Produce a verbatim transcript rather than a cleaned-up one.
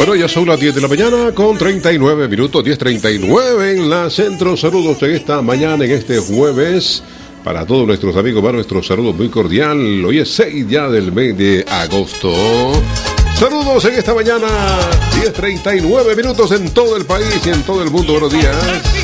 Bueno, ya son las diez de la mañana con treinta y nueve minutos, diez treinta y nueve en la Centro. Saludos en esta mañana, en este jueves. Para todos nuestros amigos, para nuestros saludos muy cordial. Hoy es seis ya del mes de agosto. Saludos en esta mañana, diez treinta y nueve minutos en todo el país y en todo el mundo. Buenos días.